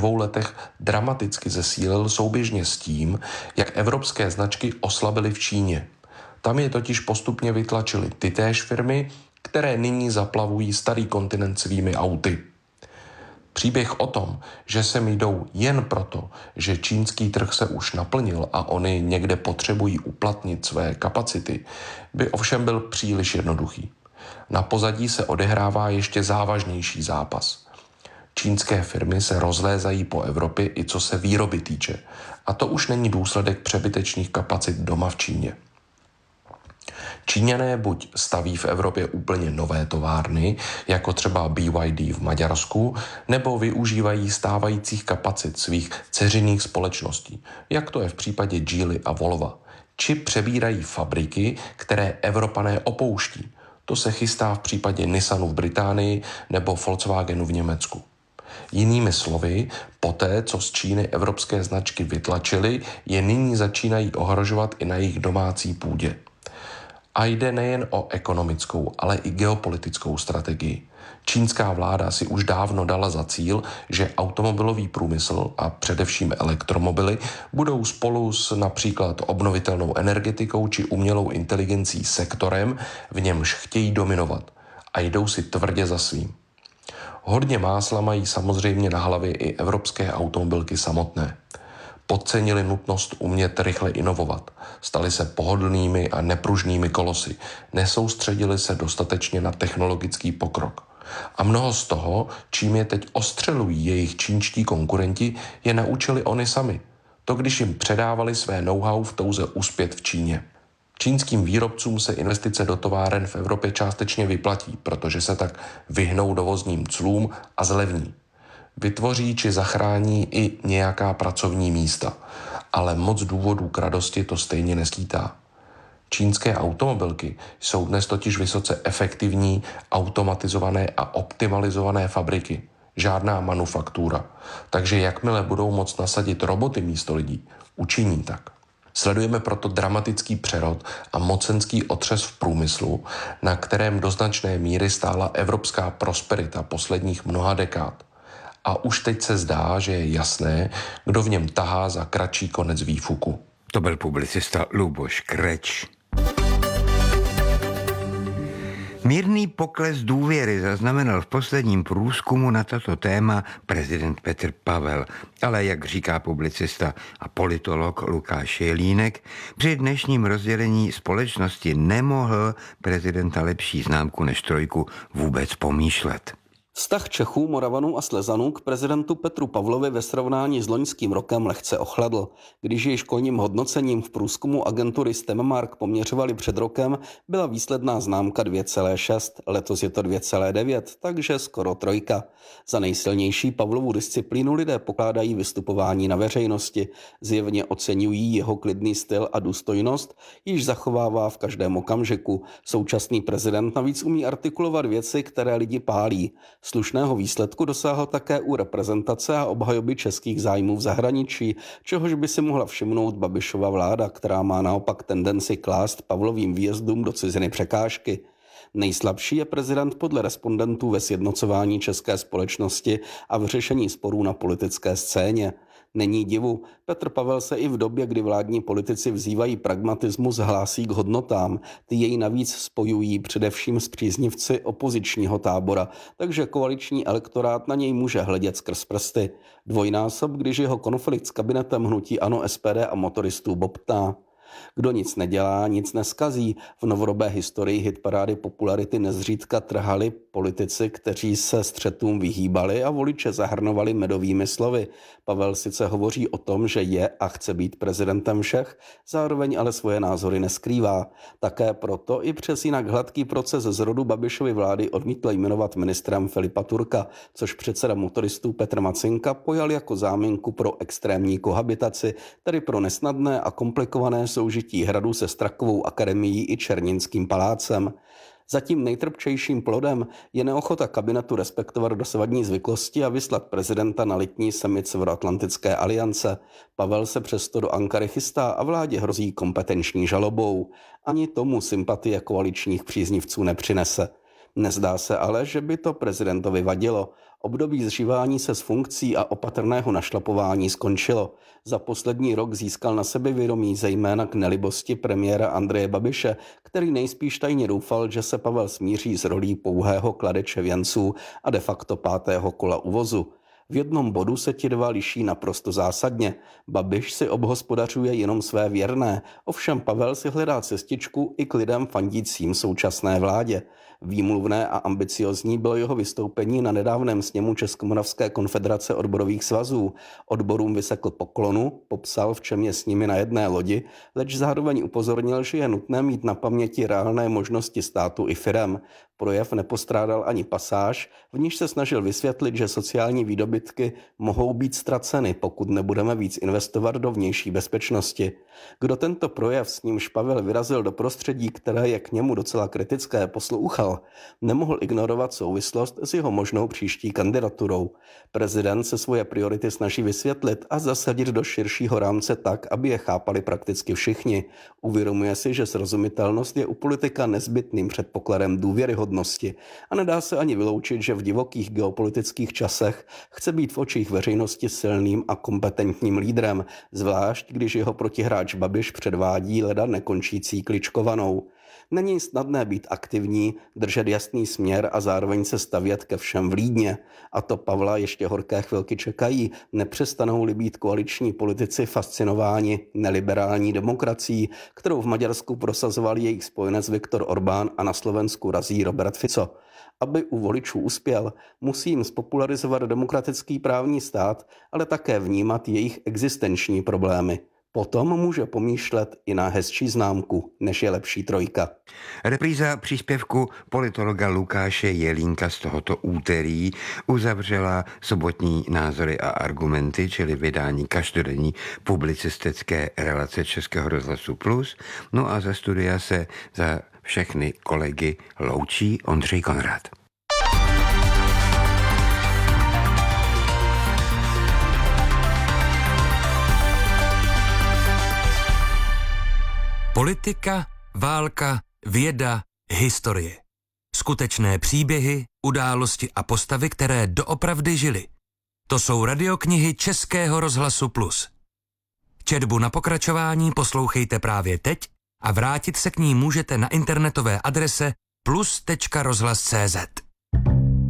2 letech dramaticky zesílil souběžně s tím, jak evropské značky oslabily v Číně. Tam je totiž postupně vytlačily ty též firmy, které nyní zaplavují starý kontinent svými auty. Příběh o tom, že sem jdou jen proto, že čínský trh se už naplnil a oni někde potřebují uplatnit své kapacity, by ovšem byl příliš jednoduchý. Na pozadí se odehrává ještě závažnější zápas. Čínské firmy se rozlézají po Evropě i co se výroby týče. A to už není důsledek přebytečných kapacit doma v Číně. Číňané buď staví v Evropě úplně nové továrny, jako třeba BYD v Maďarsku, nebo využívají stávajících kapacit svých dceřinných společností, jak to je v případě Geely a Volva, či přebírají fabriky, které Evropané opouští. To se chystá v případě Nissanu v Británii nebo Volkswagenu v Německu. Jinými slovy, poté, co z Číny evropské značky vytlačily, je nyní začínají ohrožovat i na jejich domácí půdě. A jde nejen o ekonomickou, ale i geopolitickou strategii. Čínská vláda si už dávno dala za cíl, že automobilový průmysl a především elektromobily budou spolu s například obnovitelnou energetikou či umělou inteligencí sektorem, v němž chtějí dominovat a jdou si tvrdě za svým. Hodně másla mají samozřejmě na hlavě i evropské automobilky samotné. Podcenili nutnost umět rychle inovovat, stali se pohodlnými a nepružnými kolosy, nesoustředili se dostatečně na technologický pokrok. A mnoho z toho, čím je teď ostřelují jejich čínští konkurenti, je naučili oni sami. To, když jim předávali své know-how v touze uspět v Číně. Čínským výrobcům se investice do továren v Evropě částečně vyplatí, protože se tak vyhnou dovozním clům a zlevní. Vytvoří či zachrání i nějaká pracovní místa, ale moc důvodů k radosti to stejně neskýtá. Čínské automobilky jsou dnes totiž vysoce efektivní, automatizované a optimalizované fabriky. Žádná manufaktura. Takže jakmile budou moct nasadit roboty místo lidí, učiní tak. Sledujeme proto dramatický přerod a mocenský otřes v průmyslu, na kterém do značné míry stála evropská prosperita posledních mnoha dekád. A už teď se zdá, že je jasné, kdo v něm tahá za kratší konec výfuku. To byl publicista Luboš Kreč. Mírný pokles důvěry zaznamenal v posledním průzkumu na toto téma prezident Petr Pavel. Ale jak říká publicista a politolog Lukáš Jelínek, při dnešním rozdělení společnosti nemohl prezidenta lepší známku než 3 vůbec pomýšlet. Vztah Čechů, Moravanů a Slezanů k prezidentu Petru Pavlovi ve srovnání s loňským rokem lehce ochladl. Když jej školním hodnocením v průzkumu agentury STEMmark poměřovali před rokem, byla výsledná známka 2,6, letos je to 2,9, takže skoro 3. Za nejsilnější Pavlovu disciplínu lidé pokládají vystupování na veřejnosti. Zjevně oceňují jeho klidný styl a důstojnost, již zachovává v každém okamžiku. Současný prezident navíc umí artikulovat věci, které lidi pálí. Slušného výsledku dosáhl také u reprezentace a obhajoby českých zájmů v zahraničí, čehož by si mohla všimnout Babišova vláda, která má naopak tendenci klást Pavlovým výjezdům do ciziny překážky. Nejslabší je prezident podle respondentů ve sjednocování české společnosti a v řešení sporů na politické scéně. Není divu, Petr Pavel se i v době, kdy vládní politici vzývají pragmatismus, hlásí k hodnotám. Ty jej navíc spojují především s příznivci opozičního tábora, takže koaliční elektorát na něj může hledět skrz prsty. Dvojnásob, když jeho konflikt s kabinetem hnutí ANO, SPD a motoristů bobtná. Kdo nic nedělá, nic neskazí. V novodobé historii hitparády popularity nezřídka trhali politici, kteří se střetům vyhýbali a voliče zahrnovali medovými slovy. Pavel sice hovoří o tom, že je a chce být prezidentem všech, zároveň ale svoje názory neskrývá. Také proto i přes jinak hladký proces zrodu Babišovy vlády odmítl jmenovat ministrem Filipa Turka, což předseda motoristů Petr Macinka pojal jako záminku pro extrémní kohabitaci, tedy pro nesnadné a komplikované soužití hradu se Strakovou akademií i Černínským palácem. Zatím nejtrpčejším plodem je neochota kabinetu respektovat dosavadní zvyklosti a vyslat prezidenta na letní summit Severoatlantické aliance. Pavel se přesto do Ankary chystá a vládě hrozí kompetenční žalobou. Ani tomu sympatie koaličních příznivců nepřinese. Nezdá se ale, že by to prezidentovi vadilo. Období zžívání se z funkcí a opatrného našlapování skončilo. Za poslední rok získal na sebevědomí zejména k nelibosti premiéra Andreje Babiše, který nejspíš tajně doufal, že se Pavel smíří s rolí pouhého kladeče věnců a de facto pátého kola uvozu. V jednom bodu se ti dva liší naprosto zásadně. Babiš si obhospodařuje jenom své věrné, ovšem Pavel si hledá cestičku i k lidem fandícím současné vládě. Výmluvné a ambiciozní bylo jeho vystoupení na nedávném sněmu Českomoravské konfederace odborových svazů. Odborům vysekl poklonu, popsal, v čem je s nimi na jedné lodi, leč zároveň upozornil, že je nutné mít na paměti reálné možnosti státu i firem. Projev nepostrádal ani pasáž, v níž se snažil vysvětlit, že sociální výdobytky mohou být ztraceny, pokud nebudeme víc investovat do vnější bezpečnosti. Kdo tento projev, s nímž Pavel vyrazil do prostředí, které je k němu docela kritické, poslouchal, nemohl ignorovat souvislost s jeho možnou příští kandidaturou. Prezident se svoje priority snaží vysvětlit a zasadit do širšího rámce tak, aby je chápali prakticky všichni. Uvědomuje si, že srozumitelnost je u politika nezbytným předpokladem důvěryhodnosti a nedá se ani vyloučit, že v divokých geopolitických časech chce být v očích veřejnosti silným a kompetentním lídrem, zvlášť když jeho protihráč Babiš předvádí leda nekončící kličkovanou. Není snadné být aktivní, držet jasný směr a zároveň se stavět ke všem vlídně. A to Pavla ještě horké chvilky čekají, nepřestanou-li být koaliční politici fascinováni neliberální demokracií, kterou v Maďarsku prosazoval jejich spojenec Viktor Orbán a na Slovensku razí Robert Fico. Aby u voličů uspěl, musí jim spopularizovat demokratický právní stát, ale také vnímat jejich existenční problémy. Potom může pomýšlet i na hezčí známku, než je lepší trojka. Repríza příspěvku politologa Lukáše Jelínka z tohoto úterý uzavřela sobotní názory a argumenty, čili vydání každodenní publicistické relace Českého rozhlasu Plus. No a za studia se za všechny kolegy loučí Ondřej Konrad. Politika, válka, věda, historie. Skutečné příběhy, události a postavy, které doopravdy žily. To jsou radioknihy Českého rozhlasu Plus. Četbu na pokračování poslouchejte právě teď a vrátit se k ní můžete na internetové adrese plus.rozhlas.cz.